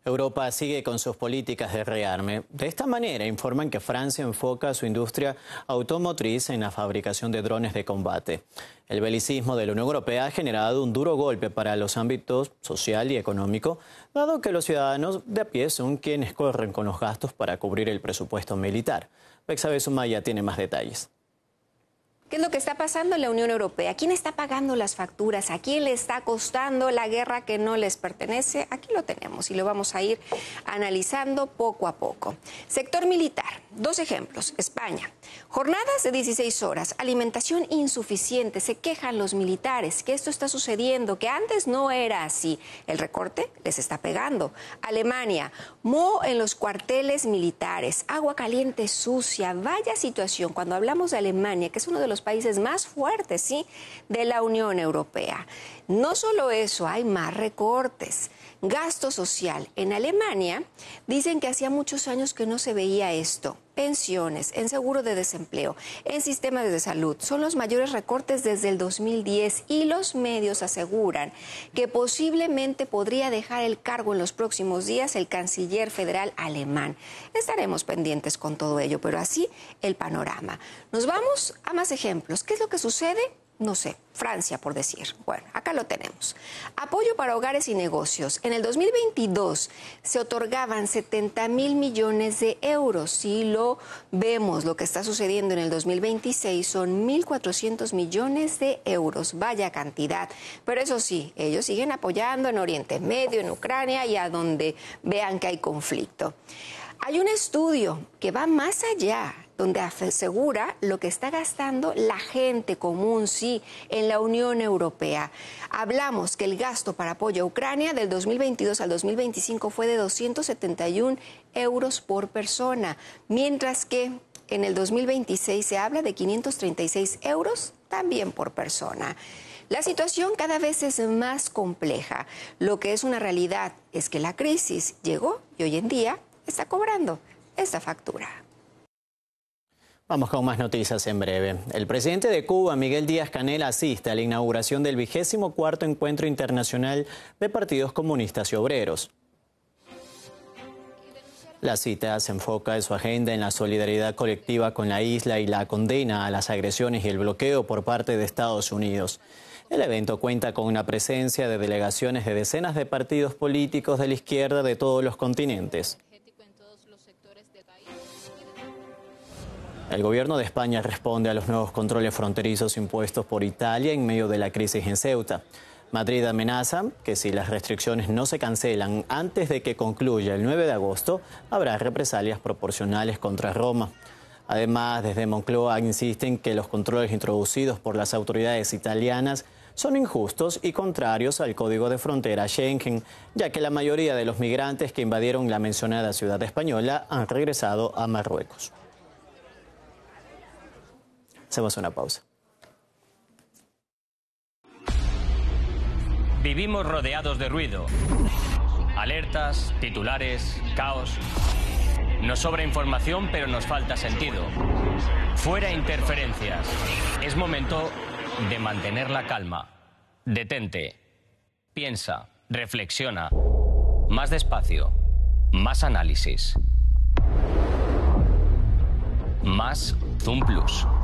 Europa sigue con sus políticas de rearme. De esta manera informan que Francia enfoca su industria automotriz en la fabricación de drones de combate. El belicismo de la Unión Europea ha generado un duro golpe para los ámbitos social y económico, dado que los ciudadanos de a pie son quienes corren con los gastos para cubrir el presupuesto militar. Bexabe Sumaya tiene más detalles. ¿Qué es lo que está pasando en la Unión Europea? ¿Quién está pagando las facturas? ¿A quién le está costando la guerra que no les pertenece? Aquí lo tenemos y lo vamos a ir analizando poco a poco. Sector militar, 2 ejemplos. España, jornadas de 16 horas, alimentación insuficiente. Se quejan los militares que esto está sucediendo, que antes no era así. El recorte les está pegando. Alemania, moho en los cuarteles militares, agua caliente sucia. Vaya situación cuando hablamos de Alemania, que es uno de los países más fuertes, ¿sí?, de la Unión Europea. No solo eso, hay más recortes. Gasto social. En Alemania dicen que hacía muchos años que no se veía esto. Pensiones, en seguro de desempleo, en sistemas de salud. Son los mayores recortes desde el 2010 y los medios aseguran que posiblemente podría dejar el cargo en los próximos días el canciller federal alemán. Estaremos pendientes con todo ello, pero así el panorama. Nos vamos a más ejemplos. ¿Qué es lo que sucede? No sé, Francia, por decir. Bueno, acá lo tenemos. Apoyo para hogares y negocios. En el 2022 se otorgaban 70.000 millones de euros. Si lo vemos, lo que está sucediendo en el 2026 son 1.400 millones de euros. Vaya cantidad. Pero eso sí, ellos siguen apoyando en Oriente Medio, en Ucrania y a donde vean que hay conflicto. Hay un estudio que va más allá, donde asegura lo que está gastando la gente común, sí, en la Unión Europea. Hablamos que el gasto para apoyo a Ucrania del 2022 al 2025 fue de 271 euros por persona, mientras que en el 2026 se habla de 536 euros también por persona. La situación cada vez es más compleja. Lo que es una realidad es que la crisis llegó y hoy en día está cobrando esta factura. Vamos con más noticias en breve. El presidente de Cuba, Miguel Díaz-Canel, asiste a la inauguración del 24º Encuentro Internacional de Partidos Comunistas y Obreros. La cita se enfoca en su agenda en la solidaridad colectiva con la isla y la condena a las agresiones y el bloqueo por parte de Estados Unidos. El evento cuenta con una presencia de delegaciones de decenas de partidos políticos de la izquierda de todos los continentes. El gobierno de España responde a los nuevos controles fronterizos impuestos por Italia en medio de la crisis en Ceuta. Madrid amenaza que si las restricciones no se cancelan antes de que concluya el 9 de agosto, habrá represalias proporcionales contra Roma. Además, desde Moncloa insisten que los controles introducidos por las autoridades italianas son injustos y contrarios al Código de Frontera Schengen, ya que la mayoría de los migrantes que invadieron la mencionada ciudad española han regresado a Marruecos. Hacemos una pausa. Vivimos rodeados de ruido. Alertas, titulares, caos. Nos sobra información, pero nos falta sentido. Fuera interferencias. Es momento de mantener la calma. Detente. Piensa. Reflexiona. Más despacio. Más análisis. Más Zoom Plus.